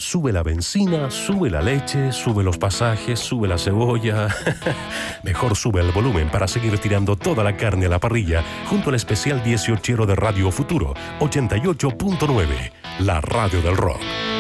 Sube la benzina, sube la leche, sube los pasajes, sube la cebolla. Mejor sube el volumen para seguir tirando toda la carne a la parrilla junto al especial 18 de Radio Futuro 88.9, la radio del rock.